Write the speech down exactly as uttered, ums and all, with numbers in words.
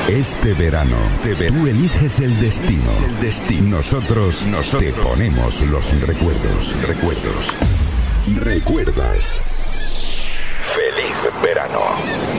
Este verano, este ver- tú eliges el destino. El destino. Nosotros, nosotros te ponemos los recuerdos. Recuerdos. ¿Recuerdas? Feliz verano.